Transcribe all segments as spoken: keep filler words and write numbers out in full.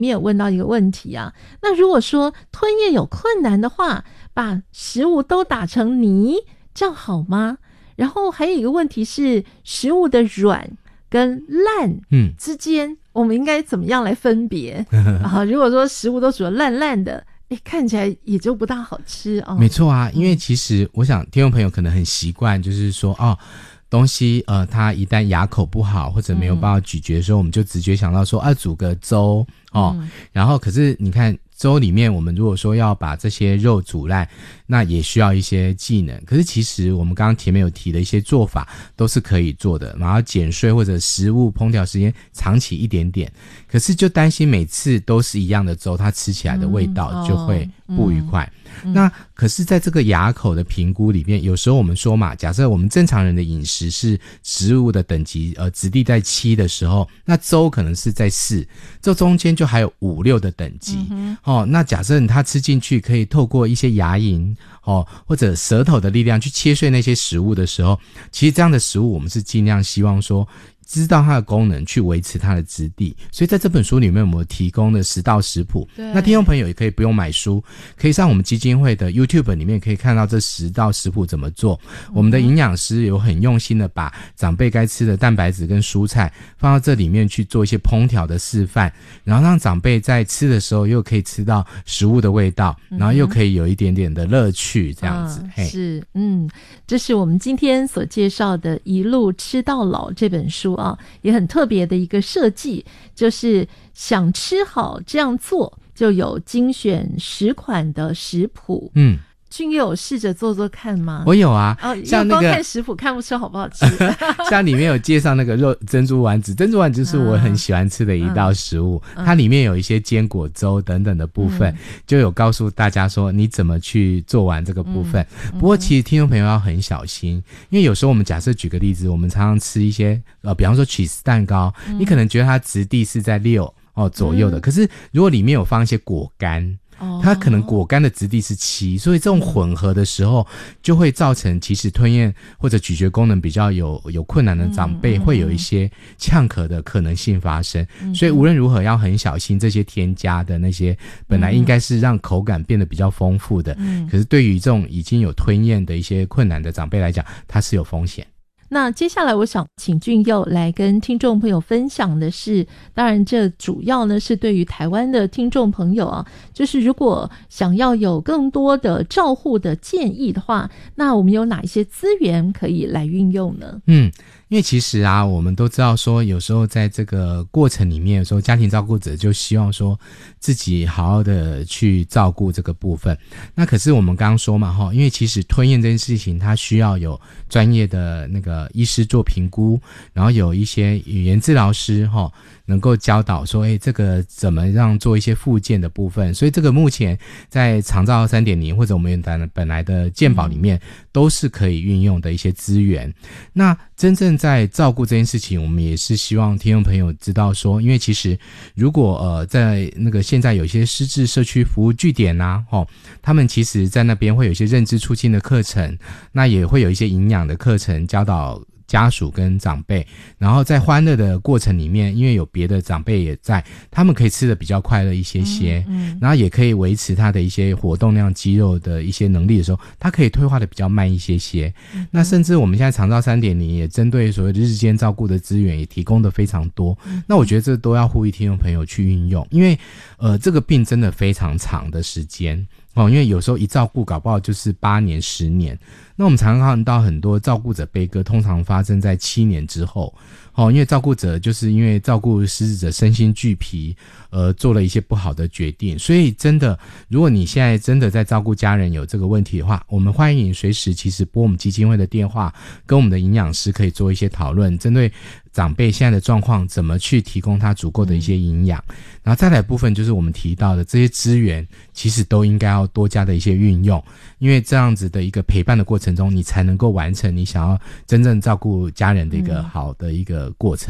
你有问到一个问题啊，那如果说吞咽有困难的话，把食物都打成泥，这样好吗？然后还有一个问题是，食物的软跟烂之间、嗯、我们应该怎么样来分别啊？如果说食物都煮得烂烂的，诶，看起来也就不大好吃哦。 没错啊，因为其实我想听众朋友可能很习惯，就是说哦，东西呃，它一旦牙口不好或者没有办法咀嚼的时候、嗯、我们就直觉想到说啊，煮个粥哦、嗯，然后可是你看粥里面我们如果说要把这些肉煮烂，那也需要一些技能，可是其实我们刚刚前面有提的一些做法都是可以做的，然后减税或者食物烹调时间长期一点点，可是就担心每次都是一样的粥，它吃起来的味道就会不愉快、嗯哦嗯、那可是在这个牙口的评估里面，有时候我们说嘛，假设我们正常人的饮食是食物的等级呃质地在七的时候，那粥可能是在四，这中间就还有五六的等级、嗯哦，那假设它吃进去可以透过一些牙龈哦，或者舌头的力量去切碎那些食物的时候，其实这样的食物我们是尽量希望说知道它的功能去维持它的质地，所以在这本书里面我们有提供的十道食谱，那听众朋友也可以不用买书，可以上我们基金会的 YouTube 里面可以看到这十道食谱怎么做、嗯、我们的营养师有很用心的把长辈该吃的蛋白质跟蔬菜放到这里面去做一些烹调的示范，然后让长辈在吃的时候又可以吃到食物的味道、嗯、然后又可以有一点点的乐趣这样子、 嗯、嘿是嗯，这是我们今天所介绍的一路吃到老这本书啊，也很特别的一个设计，就是想吃好这样做，就有精选十款的食谱。嗯，俊佑有试着做做看吗？ 我有啊， 哦，像那个光看食谱看不出好不好吃。 像里面有介绍那个肉珍珠丸子，珍珠丸子是我很喜欢吃的一道食物、嗯、它里面有一些坚果粥等等的部分、嗯、就有告诉大家说你怎么去做完这个部分、嗯、不过其实听众朋友要很小心，因为有时候我们假设举个例子，我们常常吃一些呃，比方说起司蛋糕、嗯、你可能觉得它质地是在六哦左右的、嗯、可是如果里面有放一些果干，它可能果干的质地是七，所以这种混合的时候就会造成其实吞咽或者咀嚼功能比较有有困难的长辈会有一些呛咳的可能性发生、嗯、所以无论如何要很小心这些添加的那些本来应该是让口感变得比较丰富的、嗯、可是对于这种已经有吞咽的一些困难的长辈来讲，它是有风险。 那接下来我想请俊佑来跟听众朋友分享的是，当然这主要呢是对于台湾的听众朋友啊，就是如果想要有更多的照护的建议的话，那我们有哪一些资源可以来运用呢？ 嗯，因为其实啊我们都知道说有时候在这个过程里面，有时候家庭照顾者就希望说自己好好的去照顾这个部分，那可是我们刚刚说嘛齁，因为其实吞咽这件事情它需要有专业的那个医师做评估，然后有一些语言治疗师齁能够教导说诶这个怎么让做一些复健的部分，所以这个目前在长照 三点零 或者我们本来的健保里面都是可以运用的一些资源。那真正在照顾这件事情，我们也是希望听众朋友知道说，因为其实如果呃在那个现在有一些失智社区服务据点啊齁，他们其实在那边会有一些认知促进的课程，那也会有一些营养的课程教导家属跟长辈，然后在欢乐的过程里面，因为有别的长辈也在，他们可以吃得比较快乐一些些、嗯嗯、然后也可以维持他的一些活动量肌肉的一些能力的时候，他可以退化的比较慢一些些、嗯、那甚至我们现在长照 三点零 也针对所谓的日间照顾的资源也提供的非常多、嗯、那我觉得这都要呼吁听众朋友去运用，因为呃这个病真的非常长的时间哦，因为有时候一照顾搞不好就是八年十年，那我们常常看到很多照顾者悲歌通常发生在七年之后哦，因为照顾者就是因为照顾失智者身心俱疲而做了一些不好的决定，所以真的如果你现在真的在照顾家人有这个问题的话，我们欢迎随时其实拨我们基金会的电话，跟我们的营养师可以做一些讨论，针对长辈现在的状况怎么去提供他足够的一些营养、嗯、然后再来部分就是我们提到的这些资源其实都应该要多加的一些运用，因为这样子的一个陪伴的过程中，你才能够完成你想要真正照顾家人的一个好的一个过程这样。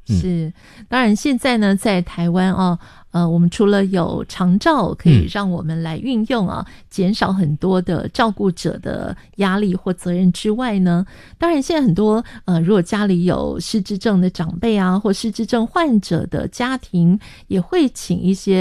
嗯、 是，当然现在呢，在台湾哦，呃，我们除了有长照可以让我们来运用啊，嗯、减少很多的照顾者的压力或责任之外呢，当然现在很多呃，如果家里有失智症的长辈啊，或失智症患者的家庭，也会请一些